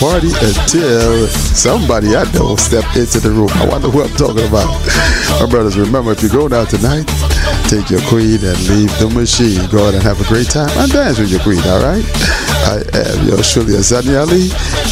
party until somebody I know stepped into the room. I wonder who I'm talking about. My brothers, remember, if you're going out tonight, take your queen and leave the machine. Go out and have a great time and dance with your queen, all right? I am yours truly, Azani Ali,